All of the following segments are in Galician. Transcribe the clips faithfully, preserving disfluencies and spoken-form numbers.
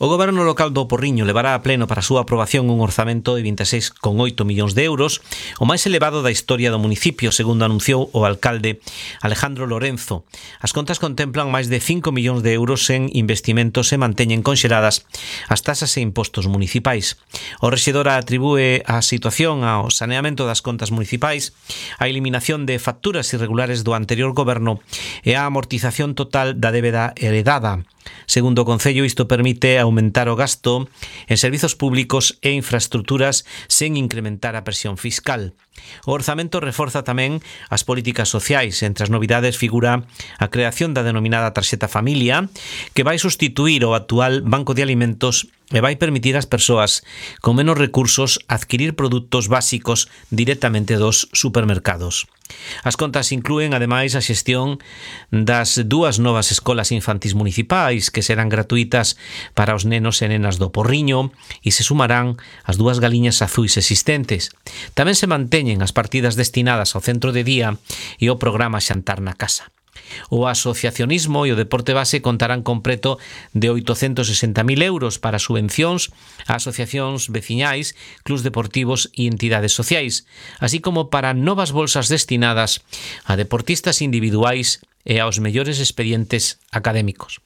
O Goberno local do Porriño levará a pleno para a súa aprobación un orzamento de vinte e seis coma oito millóns de euros, o máis elevado da historia do municipio, segundo anunciou o alcalde Alejandro Lorenzo. As contas contemplan máis de cinco millóns de euros en investimentos e manteñen conxeladas as tasas e impostos municipais. O rexedor atribúe a situación ao saneamento das contas municipais, a eliminación de facturas irregulares do anterior goberno e a amortización total da débeda heredada. Segundo o Concello, isto permite aumentar o gasto en servizos públicos e infraestructuras sen incrementar a presión fiscal. O orzamento reforza tamén as políticas sociais. Entre as novidades figura a creación da denominada tarxeta familia, que vai sustituir o actual banco de alimentos e vai permitir ás persoas con menos recursos adquirir produtos básicos directamente dos supermercados. As contas inclúen, ademais, a xestión das dúas novas escolas infantís municipais que serán gratuitas para os nenos e nenas do Porriño e se sumarán as dúas galiñas azuis existentes. Tamén se manteñen as partidas destinadas ao centro de día e ao programa Xantar na Casa. O asociacionismo e o deporte base contarán con preto de oitocentos sesenta mil euros para subvencións a asociacións veciñais, clubs deportivos e entidades sociais, así como para novas bolsas destinadas a deportistas individuais e aos mellores expedientes académicos.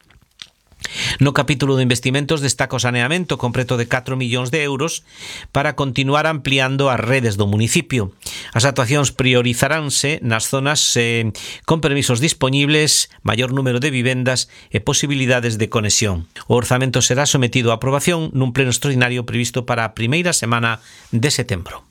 No capítulo de investimentos destaca o saneamento con preto de catro millóns de euros para continuar ampliando as redes do municipio. As actuacións priorizaránse nas zonas eh, con permisos dispoñibles, maior número de vivendas e posibilidades de conexión. O orzamento será sometido a aprobación nun pleno extraordinario previsto para a primeira semana de setembro.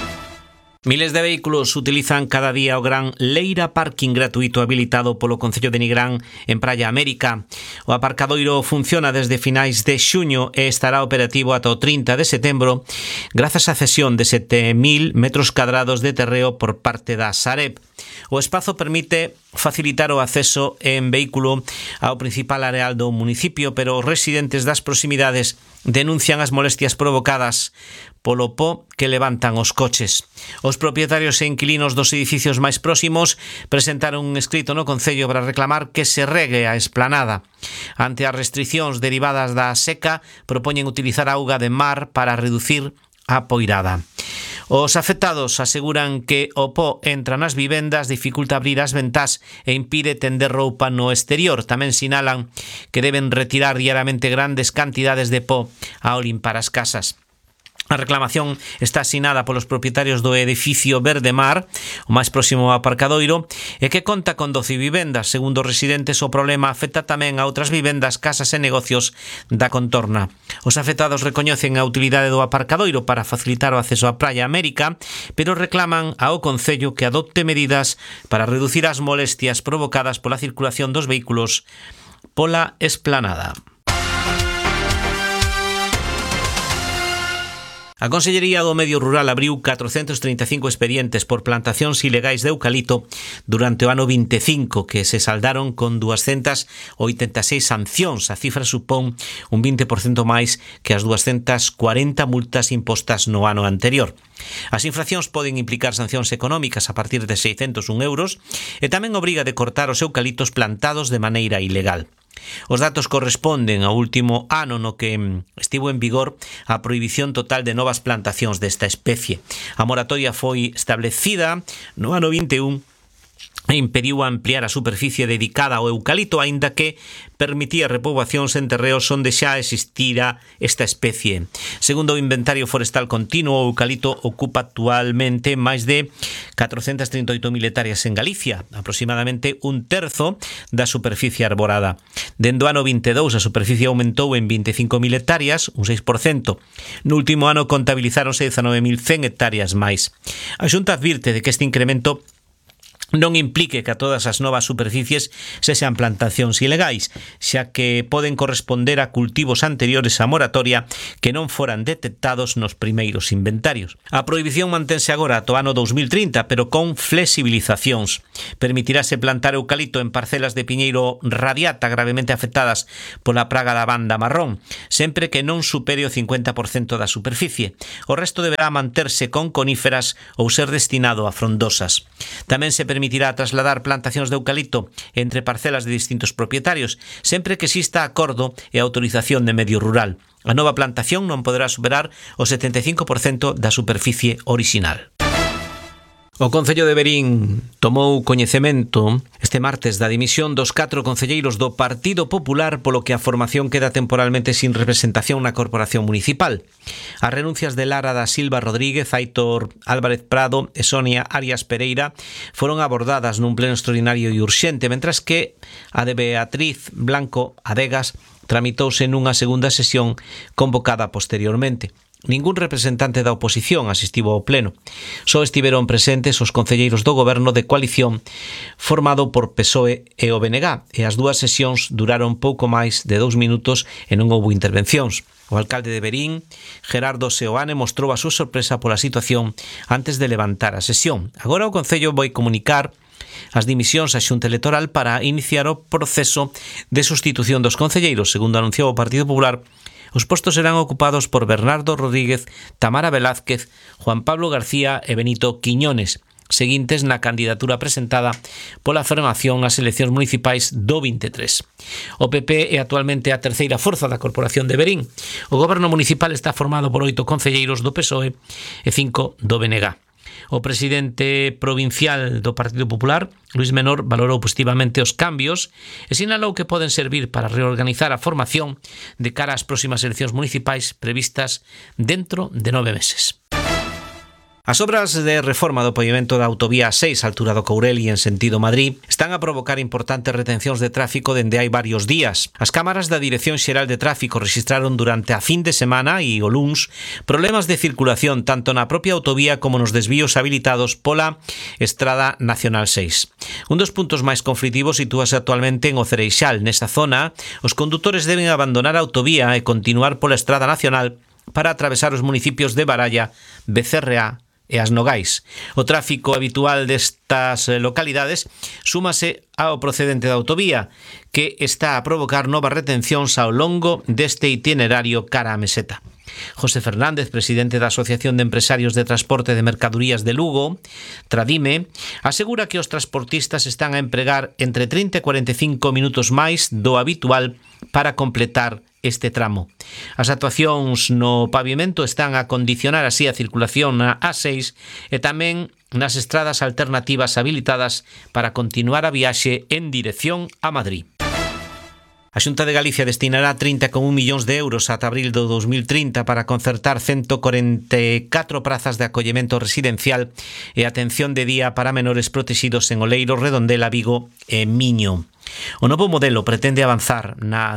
Miles de vehículos utilizan cada día o gran Leira Parking gratuito habilitado polo Concello de Nigrán en Praia América. O aparcadoiro funciona desde finais de xuño e estará operativo ata o trinta de setembro grazas á cesión de sete mil metros cadrados de terreo por parte da Sareb. O espazo permite facilitar o acceso en vehículo ao principal areal do municipio, pero os residentes das proximidades denuncian as molestias provocadas polo po que levantan os coches. Os propietarios e inquilinos dos edificios máis próximos presentaron un escrito no Concello para reclamar que se regue a esplanada. Ante as restricións derivadas da seca, propoñen utilizar auga de mar para reducir a poirada. Os afectados aseguran que o po entra nas vivendas, dificulta abrir as ventás e impide tender roupa no exterior. Tamén sinalan que deben retirar diariamente grandes cantidades de po ao limpar as casas. A reclamación está asinada polos propietarios do edificio Verde Mar, o máis próximo ao aparcadoiro, e que conta con doce vivendas. Segundo os residentes, o problema afecta tamén a outras vivendas, casas e negocios da contorna. Os afectados recoñecen a utilidade do aparcadoiro para facilitar o acceso á Praia América, pero reclaman ao Concello que adopte medidas para reducir as molestias provocadas pola circulación dos vehículos pola esplanada. A Consellería do Medio Rural abriu catrocentos trinta e cinco expedientes por plantacións ilegais de eucalipto durante o ano vinte e cinco, que se saldaron con duascentas oitenta e seis sancións. A cifra supón un vinte por cento máis que as duascentas cuarenta multas impostas no ano anterior. As infraccións poden implicar sancións económicas a partir de seiscentos un euros e tamén obriga de cortar os eucaliptos plantados de maneira ilegal. Os datos corresponden ao último ano no que estivo en vigor a prohibición total de novas plantacións desta especie. A moratoria foi establecida no ano vinte e un e impediu ampliar a superficie dedicada ao eucalipto, aínda que permitía repoboacións en terreos onde xa existira esta especie. Segundo o inventario forestal continuo, o eucalipto ocupa actualmente máis de catrocentas trinta e oito mil hectáreas en Galicia, aproximadamente un terzo da superficie arborada. Dende o ano vinte e dous, a superficie aumentou en vinte e cinco mil hectáreas, un seis por cento. No último ano contabilizáronse dezanove mil cen hectáreas máis. A Xunta advirte de que este incremento non implique que a todas as novas superficies se sean plantacións ilegais, xa que poden corresponder a cultivos anteriores á moratoria que non foran detectados nos primeiros inventarios. A prohibición mantense agora ata o ano dous mil trinta, pero con flexibilizacións. Permitirase plantar eucalipto en parcelas de piñeiro radiata gravemente afectadas pola praga da banda marrón, sempre que non supere o cincuenta por cento da superficie. O resto deberá manterse con coníferas ou ser destinado a frondosas. Tamén se permite permitirá trasladar plantacións de eucalipto entre parcelas de distintos propietarios, sempre que exista acordo e autorización de medio rural. A nova plantación non poderá superar o setenta e cinco por cento da superficie orixinal. O Concello de Verín tomou coñecemento este martes da dimisión dos catro concelleiros do Partido Popular, polo que a formación queda temporalmente sin representación na corporación municipal. As renuncias de Lara da Silva Rodríguez, Aitor Álvarez Prado e Sonia Arias Pereira foron abordadas nun pleno extraordinario e urxente, mentras que a de Beatriz Blanco Adegas tramitouse nunha segunda sesión convocada posteriormente. Ningún representante da oposición asistiu ao pleno. Só estiveron presentes os concelleiros do goberno de coalición formado por P S O E e o B N G, e as dúas sesións duraron pouco máis de dous minutos e non houbo intervencións. O alcalde de Verín, Gerardo Seoane, mostrou a súa sorpresa pola situación antes de levantar a sesión. Agora o Concello vai comunicar as dimisións á Xunta Electoral para iniciar o proceso de sustitución dos concelleiros. Segundo anunciou o Partido Popular, os postos serán ocupados por Bernardo Rodríguez, Tamara Velázquez, Juan Pablo García e Benito Quiñones, seguintes na candidatura presentada pola formación ás eleccións municipais do vinte e tres. O P P é actualmente a terceira forza da Corporación de Verín. O goberno municipal está formado por oito concelleiros do P S O E e cinco do B N G. O presidente provincial do Partido Popular, Luis Menor, valorou positivamente os cambios e sinalou que poden servir para reorganizar a formación de cara ás próximas eleccións municipais previstas dentro de nove meses. As obras de reforma do pavimento da autovía seis, altura do Courel e en sentido Madrid, están a provocar importantes retencións de tráfico dende hai varios días. As cámaras da Dirección Xeral de Tráfico registraron durante a fin de semana e o luns problemas de circulación tanto na propia autovía como nos desvíos habilitados pola Estrada Nacional seis. Un dos puntos máis conflitivos sitúase actualmente en O Cereixal. Nesa zona, os condutores deben abandonar a autovía e continuar pola Estrada Nacional para atravesar os municipios de Baralla, Becerreá e as Nogais. O tráfico habitual destas localidades súmase ao procedente da autovía, que está a provocar novas retencións ao longo deste itinerario cara á Meseta. José Fernández, presidente da Asociación de Empresarios de Transporte de Mercadorías de Lugo, Tradime, asegura que os transportistas están a empregar entre trinta e cuarenta e cinco minutos máis do habitual para completar este tramo. As actuacións no pavimento están a condicionar así a circulación na A seis e tamén nas estradas alternativas habilitadas para continuar a viaxe en dirección a Madrid. A Xunta de Galicia destinará trinta coma un millóns de euros ata abril do dos mil trinta para concertar ciento corenta e catro prazas de acollemento residencial e atención de día para menores protegidos en Oleiro, Redondela, Vigo e Miño. O novo modelo pretende avanzar na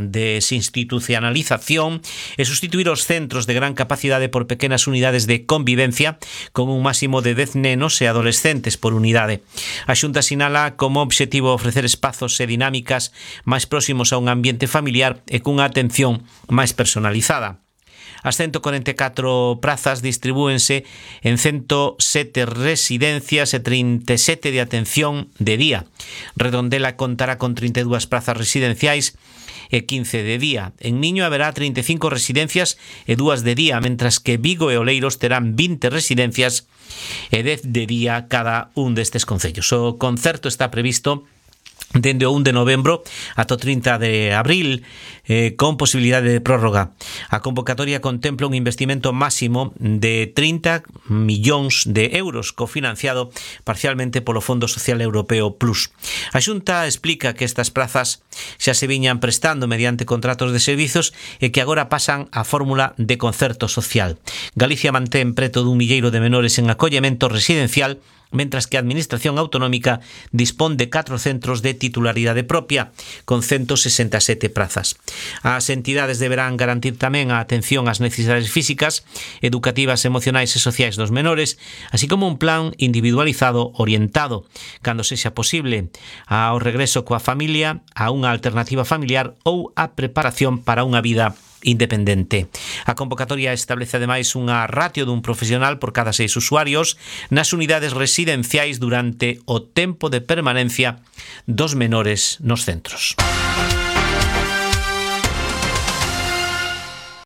desinstitucionalización e sustituir os centros de gran capacidade por pequenas unidades de convivencia con un máximo de dez nenos e adolescentes por unidade. A Xunta sinala como obxectivo ofrecer espazos e dinámicas máis próximos a un ambiente familiar e cunha atención máis personalizada. As ciento corenta e catro prazas distribúense en ciento sete residencias e trinta e sete de atención de día. Redondela contará con trinta e dúas prazas residenciais e quince de día. En Miño haberá trinta e cinco residencias e dúas de día, mentras que Vigo e Oleiros terán vinte residencias e dez de día cada un destes concellos. O concerto está previsto dende o un de novembro ata o trinta de abril, eh, con posibilidade de prórroga. A convocatoria contempla un investimento máximo de trinta millóns de euros, cofinanciado parcialmente polo Fondo Social Europeo Plus. A Xunta explica que estas prazas xa se viñan prestando mediante contratos de servizos e que agora pasan á fórmula de concerto social. Galicia mantén preto dun milleiro de menores en acollemento residencial, mentras que a Administración Autonómica dispón de catro centros de titularidade propia, con ciento sesenta e sete prazas. As entidades deberán garantir tamén a atención ás necesidades físicas, educativas, emocionais e sociais dos menores, así como un plan individualizado orientado, cando sexa posible, ao regreso coa familia, a unha alternativa familiar ou a preparación para unha vida independente. A convocatoria establece ademais unha ratio dun profesional por cada seis usuarios nas unidades residenciais durante o tempo de permanencia dos menores nos centros.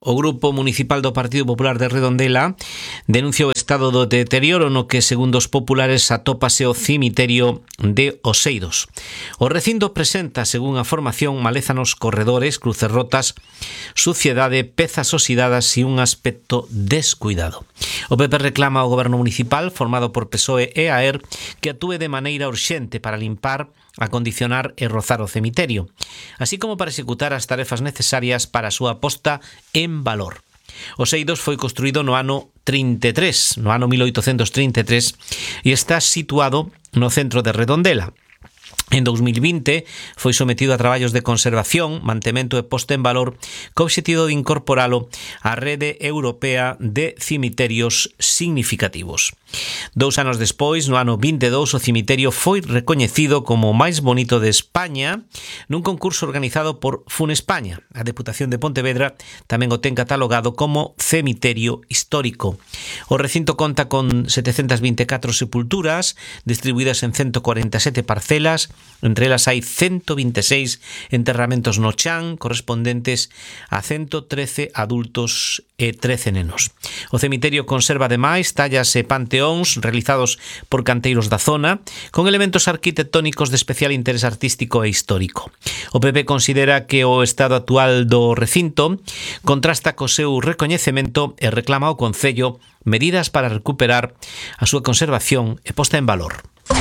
O Grupo Municipal do Partido Popular de Redondela denuncia o estado do deterioro no que, segundo os populares, atópase o cemiterio de Oseiros. O recinto presenta, según a formación, maleza nos corredores, cruces rotas, suciedade, pezas oxidadas e un aspecto descuidado. O P P reclama ao Goberno Municipal, formado por P S O E e A E R, que actúe de maneira urxente para limpar, acondicionar e rozar o cemiterio, así como para executar as tarefas necesarias para a súa posta en valor. Oseiros foi construído no ano trinta e tres, no ano mil oitocentos trinta e tres, e está situado no centro de Redondela. En dos mil vinte foi sometido a traballos de conservación, mantemento e posta en valor co obxectivo de incorporalo á rede europea de cemiterios significativos. Dous anos despois, no ano vinte e dous, o cemiterio foi recoñecido como o máis bonito de España nun concurso organizado por Funespaña. A Deputación de Pontevedra tamén o ten catalogado como cemiterio histórico. O recinto conta con setecentas vinte e catro sepulturas distribuídas en ciento cuarenta e sete parcelas. Entre elas hai ciento vinte e seis enterramentos no chan correspondentes a ciento trece adultos e trece nenos. O cemiterio conserva ademais tallas e panteóns realizados por canteiros da zona con elementos arquitectónicos de especial interés artístico e histórico. O P P considera que o estado actual do recinto contrasta co seu recoñecemento e reclama ao Concello medidas para recuperar a súa conservación e posta en valor.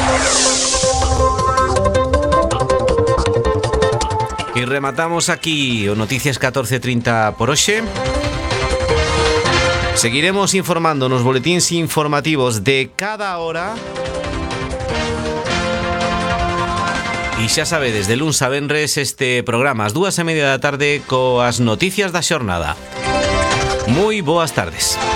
E rematamos aquí o Noticias catorce trinta por hoxe. Seguiremos informando nos boletíns informativos de cada hora. E xa sabedes, de luns a venres este programa ás dúas e media da tarde coas noticias da xornada. Moi boas tardes.